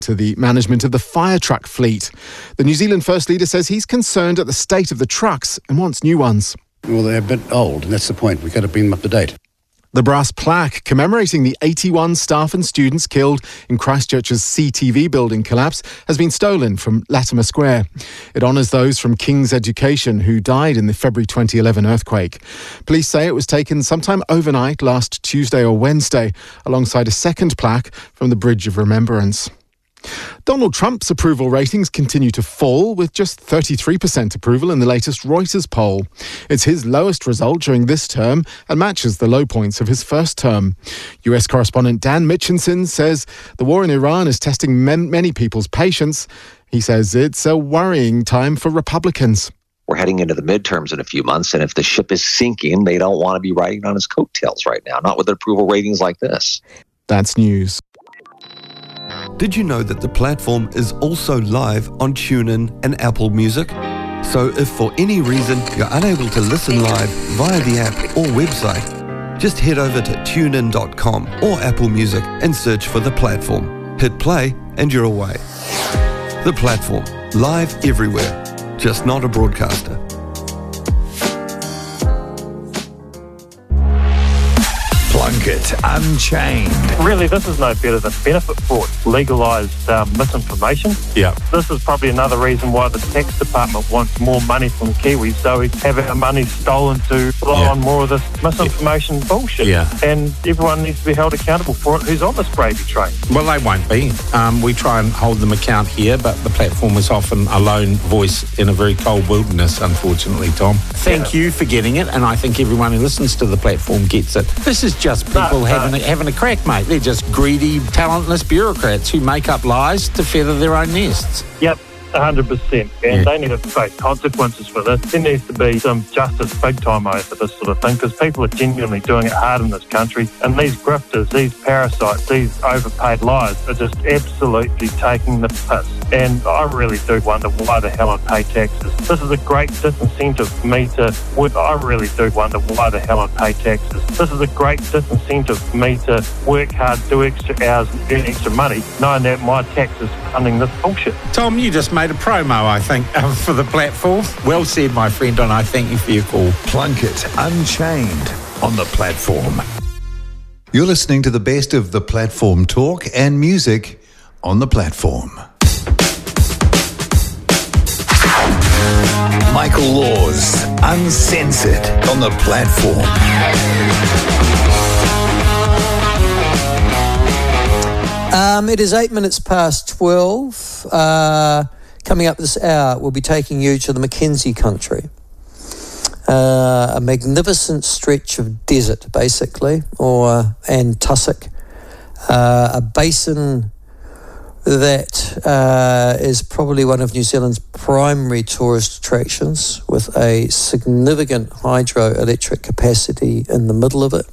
to the management of the fire truck fleet. The New Zealand First Leader says he's concerned at the state of the trucks and wants new ones. Well, they're a bit old, and that's the point. We've got to bring them up to date. The brass plaque commemorating the 81 staff and students killed in Christchurch's CTV building collapse has been stolen from Latimer Square. It honours those from King's Education who died in the February 2011 earthquake. Police say it was taken sometime overnight last Tuesday or Wednesday, alongside a second plaque from the Bridge of Remembrance. Donald Trump's approval ratings continue to fall, with just 33% approval in the latest Reuters poll. It's his lowest result during this term and matches the low points of his first term. US correspondent Dan Mitchinson says the war in Iran is testing many people's patience. He says it's a worrying time for Republicans. We're heading into the midterms in a few months, and if the ship is sinking, they don't want to be riding on his coattails right now, not with approval ratings like this. That's news. Did you know that the platform is also live on TuneIn and Apple Music? So if for any reason you're unable to listen live via the app or website, just head over to tunein.com or Apple Music and search for the platform. Hit play and you're away. The platform, live everywhere, just not a broadcaster. Plunkett Unchained. Really, this is no better than benefit fraud, legalised misinformation. Yeah. This is probably another reason why the tax department wants more money from Kiwis, so we have our money stolen to rely on more of this misinformation bullshit. Yeah. And everyone needs to be held accountable for it who's on this gravy train. Well, they won't be. We try and hold them account here, but the platform is often a lone voice in a very cold wilderness, unfortunately, Tom. Thank you for getting it, and I think everyone who listens to the platform gets it. This is just people having a crack, mate. They're just greedy, talentless bureaucrats who make up lies to feather their own nests. Yep. 100%, and they need to face consequences for this. There needs to be some justice big time over this sort of thing, because people are genuinely doing it hard in this country, and these grifters, these parasites, these overpaid liars are just absolutely taking the piss. And I really do wonder why the hell I pay taxes. This is a great disincentive for me to work. I really do wonder why the hell I pay taxes. This is a great disincentive for me to work hard, do extra hours, and earn extra money, knowing that my tax is funding this bullshit. Tom, you just made a promo, I think, for the platform. Well said, my friend, and I thank you for your call. Plunkett Unchained on the platform. You're listening to the best of the platform talk and music on the platform. Michael Laws, Uncensored on the platform. It is 8 minutes past 12. Coming up this hour, we'll be taking you to the Mackenzie country. A magnificent stretch of desert, basically, and tussock. A basin that is probably one of New Zealand's primary tourist attractions, with a significant hydroelectric capacity in the middle of it.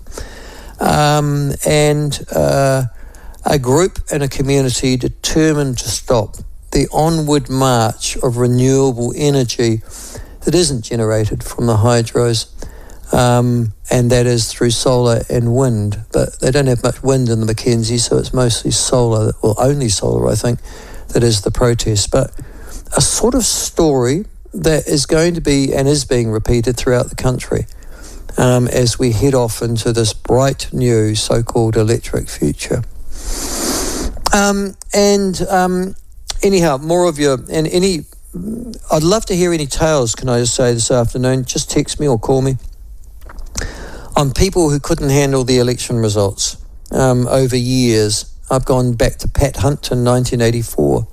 And a group and a community determined to stop the onward march of renewable energy that isn't generated from the hydros, and that is through solar and wind. But they don't have much wind in the Mackenzie, so it's mostly solar, well, only solar, I think, that is the protest. But a sort of story that is going to be and is being repeated throughout the country as we head off into this bright new so-called electric future. Anyhow, more of your, and I'd love to hear any tales, can I just say, this afternoon. Just text me or call me on people who couldn't handle the election results over years. I've gone back to Pat Hunt in 1984.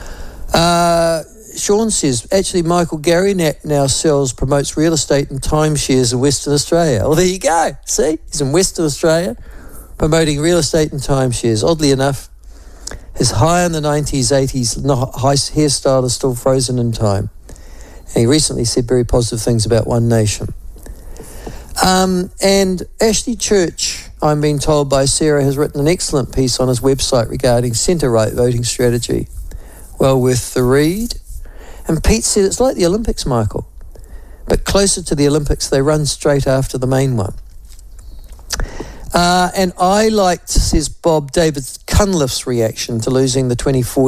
Sean says, actually, Michael, Gary now promotes real estate and timeshares in Western Australia. Well, there you go. See, he's in Western Australia promoting real estate and timeshares. Oddly enough, his high in the 90s, 80s hairstyle is still frozen in time. And he recently said very positive things about One Nation. And Ashley Church, I'm being told by Sarah, has written an excellent piece on his website regarding centre-right voting strategy. Well worth the read. And Pete said it's like the Olympics, Michael. But closer to the Olympics, they run straight after the main one. And I liked, says Bob, David Cunliffe's reaction to losing the 2040